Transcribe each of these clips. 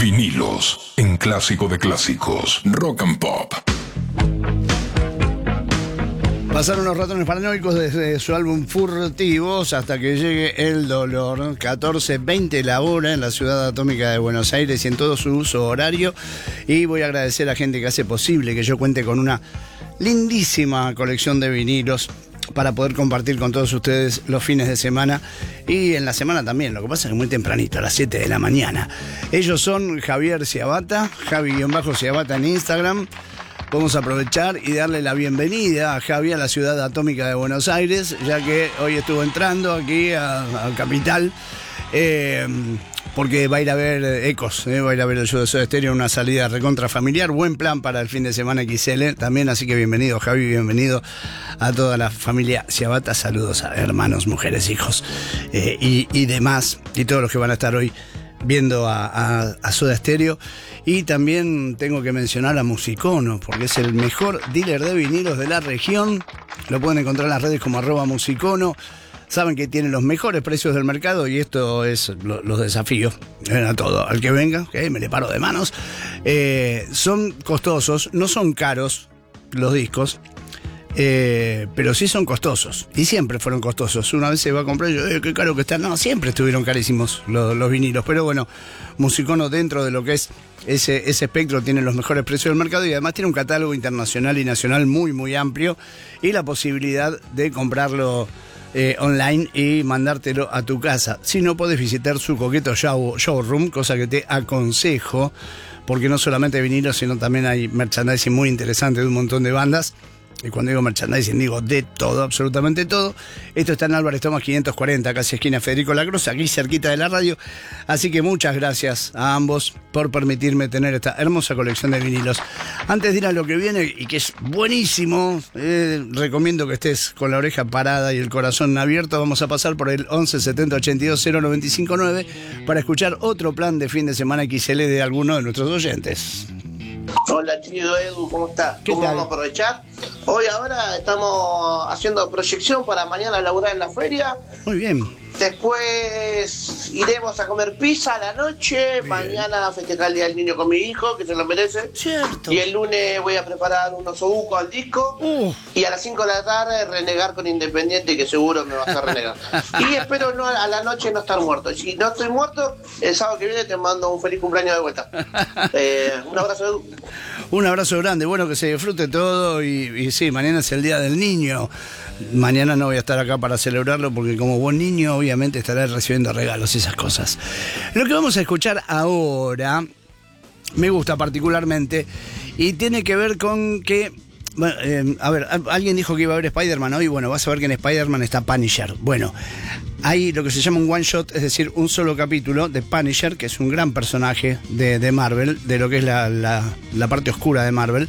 Vinilos, en Clásico de Clásicos, Rock and Pop. Pasaron los ratones paranoicos desde su álbum Furtivos hasta que llegue El Dolor. 14:20 la hora en la ciudad atómica de Buenos Aires y en todo su uso horario. Y voy a agradecer a gente que hace posible que yo cuente con una lindísima colección de vinilos para poder compartir con todos ustedes los fines de semana y en la semana también. Lo que pasa es que muy tempranito, a las 7 de la mañana. Ellos son Javier Ciabatta, Javi-Ciabatta en Instagram. Vamos a aprovechar y darle la bienvenida a Javi a la ciudad atómica de Buenos Aires, ya que hoy estuvo entrando aquí a Capital, porque va a ir a ver Ecos, va a ir a ver el show de Soda Stereo, una salida recontra familiar. Buen plan para el fin de semana XL también, así que bienvenido Javi, bienvenido a toda la familia Ciabatta. Saludos a hermanos, mujeres, hijos y demás, y todos los que van a estar hoy viendo a Soda Stereo. Y también tengo que mencionar a Musicono, porque es el mejor dealer de vinilos de la región. Lo pueden encontrar en las redes como @Musicono. Saben que tienen los mejores precios del mercado y esto es los desafíos a todo. Al que venga, me le paro de manos. Son costosos, no son caros los discos, pero sí son costosos y siempre fueron costosos. Una vez se va a comprar y yo, qué caro que están. No, siempre estuvieron carísimos los vinilos, pero bueno, Musicono dentro de lo que es ese espectro tiene los mejores precios del mercado y además tiene un catálogo internacional y nacional muy muy amplio y la posibilidad de comprarlo online y mandártelo a tu casa. Si no, podés visitar su coqueto showroom, cosa que te aconsejo, porque no solamente hay vinilos, sino también hay merchandising muy interesante de un montón de bandas. Y cuando digo merchandising, digo de todo, absolutamente todo. Esto está en Álvarez Tomás 540, casi esquina Federico Lacroze, aquí cerquita de la radio. Así que muchas gracias a ambos por permitirme tener esta hermosa colección de vinilos. Antes de ir a lo que viene, y que es buenísimo, recomiendo que estés con la oreja parada y el corazón abierto. Vamos a pasar por el 11 70 82 0959 para escuchar otro plan de fin de semana XL de alguno de nuestros oyentes. Hola, querido Edu, ¿cómo estás? ¿Qué ¿Cómo tal? vamos a aprovechar? Hoy ahora estamos haciendo proyección para mañana laburar en la feria. Muy bien. Después iremos a comer pizza a la noche. Bien. Mañana festejar el Día del Niño con mi hijo, que se lo merece. Cierto. Y el lunes voy a preparar unos obucos al disco. Y a las 5 de la tarde renegar con Independiente, que seguro me vas a renegar. Y espero a la noche no estar muerto. Y si no estoy muerto, el sábado que viene te mando un feliz cumpleaños de vuelta. Un abrazo, Edu. Un abrazo grande, bueno, que se disfrute todo y sí, mañana es el Día del Niño. Mañana no voy a estar acá para celebrarlo porque como buen niño obviamente estaré recibiendo regalos y esas cosas. Lo que vamos a escuchar ahora me gusta particularmente y tiene que ver con que... Bueno, a ver, alguien dijo que iba a haber Spider-Man hoy. Bueno, vas a ver que en Spider-Man está Punisher. Bueno, hay lo que se llama un one shot, es decir, un solo capítulo de Punisher, que es un gran personaje de Marvel, de lo que es la parte oscura de Marvel,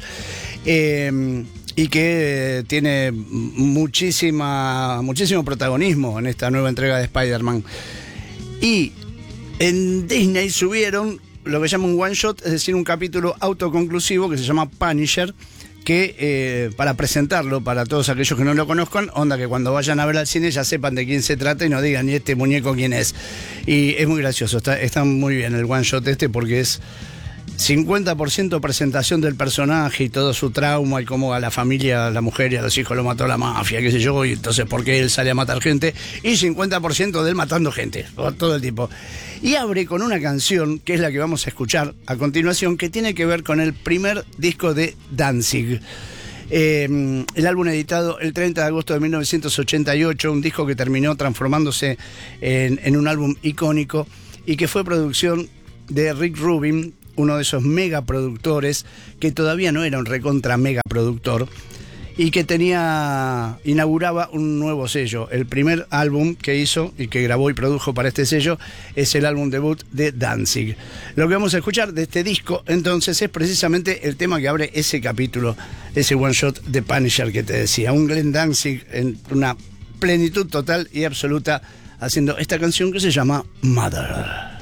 y que tiene muchísimo protagonismo en esta nueva entrega de Spider-Man. Y en Disney subieron lo que llama un one shot, es decir, un capítulo autoconclusivo que se llama Punisher, que para presentarlo para todos aquellos que no lo conozcan, onda que cuando vayan a ver al cine ya sepan de quién se trata y no digan, ¿y este muñeco quién es? Y es muy gracioso, está muy bien el one shot porque es 50% presentación del personaje y todo su trauma y cómo a la familia, a la mujer y a los hijos lo mató la mafia, qué sé yo, y entonces por qué él sale a matar gente, y 50% de él matando gente, todo el tiempo. Y abre con una canción, que es la que vamos a escuchar a continuación, que tiene que ver con el primer disco de Danzig. El álbum editado el 30 de agosto de 1988, un disco que terminó transformándose en un álbum icónico y que fue producción de Rick Rubin, uno de esos megaproductores que todavía no era un recontra megaproductor y que inauguraba un nuevo sello. El primer álbum que hizo y que grabó y produjo para este sello es el álbum debut de Danzig. Lo que vamos a escuchar de este disco entonces es precisamente el tema que abre ese capítulo, ese one shot de Punisher que te decía, un Glenn Danzig en una plenitud total y absoluta haciendo esta canción que se llama Mother.